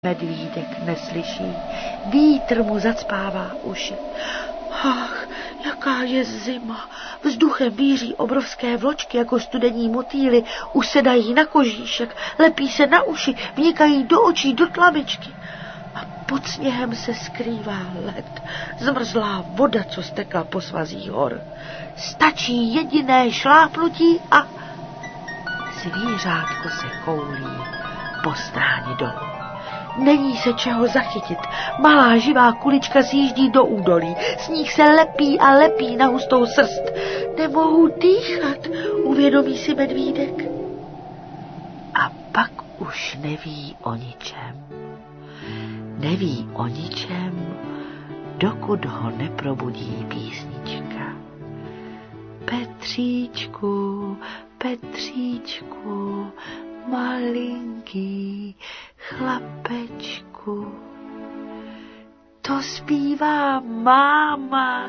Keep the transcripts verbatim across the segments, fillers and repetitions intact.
Medvídek neslyší, vítr mu zacpává uši. Ach, jaká je zima, vzduchem víří obrovské vločky jako studení motýly, usedají na kožíšek, lepí se na uši, vnikají do očí, do tlavičky. A pod sněhem se skrývá led, zmrzlá voda, co stekla po svazích hor. Stačí jediné šlápnutí a zvířátko se koulí po stráně dolů. Není se čeho zachytit. Malá živá kulička sjíždí do údolí. Sníh se lepí a lepí na hustou srst. Nemohu dýchat, uvědomí si medvídek. A pak už neví o ničem. Neví o ničem, dokud ho neprobudí písnička. Petříčku, Petříčku, malinký chlapečku, to zpívá máma.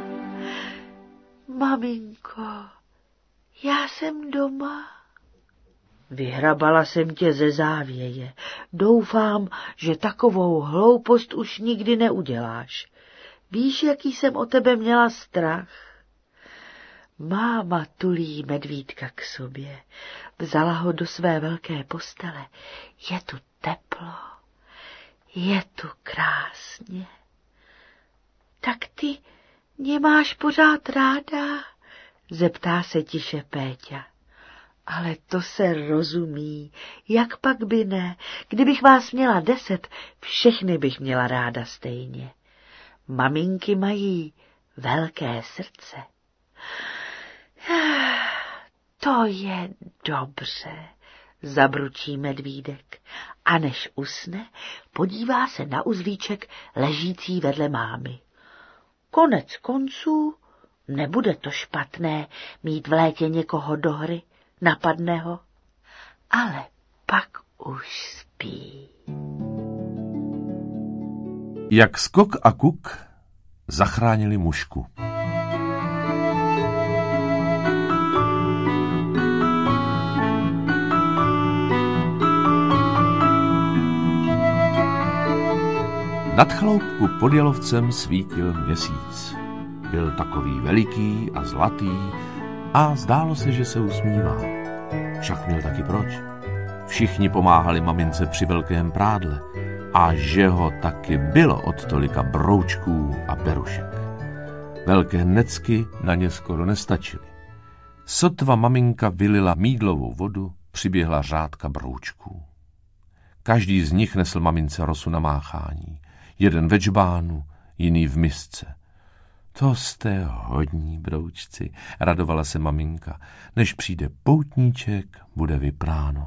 Maminko, já jsem doma. Vyhrabala jsem tě ze závěje. Doufám, že takovou hloupost už nikdy neuděláš. Víš, jaký jsem o tebe měla strach? Máma tulí medvídka k sobě. Vzala ho do své velké postele. Je tu teplo. Je tu krásně. Tak ty mě máš pořád ráda? Zeptá se tiše Péťa. Ale to se rozumí. Jak pak by ne? Kdybych vás měla deset, všechny bych měla ráda stejně. Maminky mají velké srdce. To je dobře, zabručí medvídek a než usne, podívá se na uzlíček ležící vedle mámy. Konec konců, nebude to špatné mít v létě někoho do hry, napadne ho, ale pak už spí. Jak Skok a Kuk zachránili mužku. Nad chloupku pod Jalovcem svítil měsíc. Byl takový veliký a zlatý a zdálo se, že se usmívá. Však měl taky proč. Všichni pomáhali mamince při velkém prádle a že ho taky bylo od tolika broučků a berušek. Velké necky na ně skoro nestačily. Sotva maminka vylila mýdlovou vodu, přiběhla řádka broučků. Každý z nich nesl mamince rosu na máchání. Jeden ve džbánu, jiný v misce. To jste hodní, broučci, radovala se maminka. Než přijde poutníček, bude vypráno.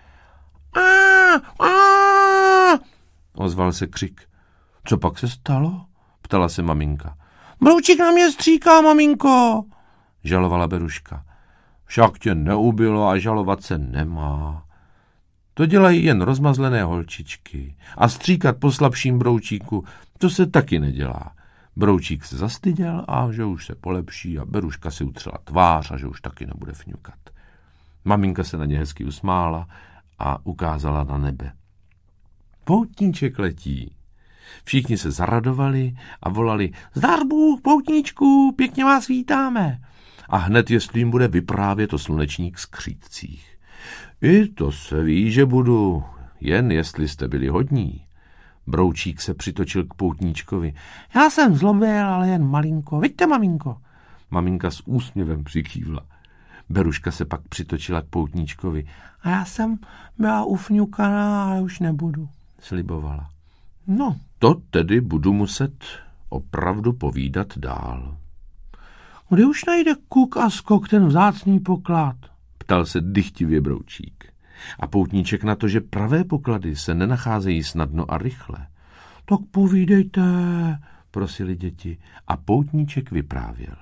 Á, á, ozval se křik. Co pak se stalo? Ptala se maminka. Broučík na mě stříká, maminko, žalovala beruška. Však tě neubilo a žalovat se nemá. To dělají jen rozmazlené holčičky. A stříkat po slabším broučíku, to se taky nedělá. Broučík se zastyděl a že už se polepší a beruška si utřela tvář a že už taky nebude fňukat. Maminka se na ně hezky usmála a ukázala na nebe. Poutníček letí. Všichni se zaradovali a volali: Zdar Bůh, poutníčku, pěkně vás vítáme. A hned, jestli jim bude vyprávět o slunečních skřídcích. I to se ví, že budu, jen jestli jste byli hodní. Broučík se přitočil k poutníčkovi. Já jsem zlobil, ale jen malinko. Vidíte, maminko? Maminka s úsměvem přikývla. Beruška se pak přitočila k poutníčkovi. A já jsem byla ufňukaná, ale už nebudu, slibovala. No, to tedy budu muset opravdu povídat dál. Kdy už najde Kuk a Skok ten vzácný poklad? Ptal se dychtivě Broučík. A poutníček na to, že pravé poklady se nenacházejí snadno a rychle. Tak povídejte, prosili děti. A poutníček vyprávěl.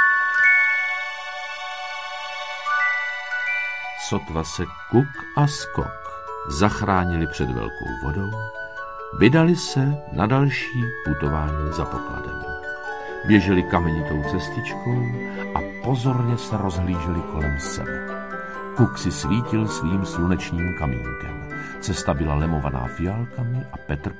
Sotva se Kuk a Skok zachránili před velkou vodou, vydali se na další putování za pokladem. Běželi kamenitou cestičkou a pozorně se rozhlíželi kolem sebe. Kuk si svítil svým slunečním kamínkem. Cesta byla lemovaná fialkami a Petr